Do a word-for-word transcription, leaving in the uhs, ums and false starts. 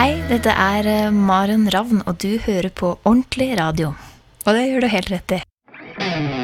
Hei, dette er eh, Maren Ravn, og du hører på Ordentlig Radio. Og det gjør du helt rett i.